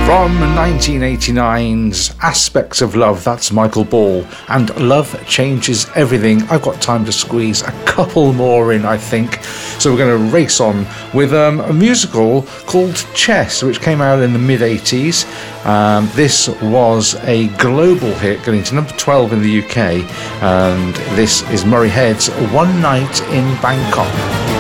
From 1989's Aspects of Love, that's Michael Ball, and Love Changes Everything. I've got time to squeeze a couple more in, I think. So we're going to race on with a musical called Chess, which came out in the mid-80s. This was a global hit, getting to number 12 in the UK. And this is Murray Head's One Night in Bangkok.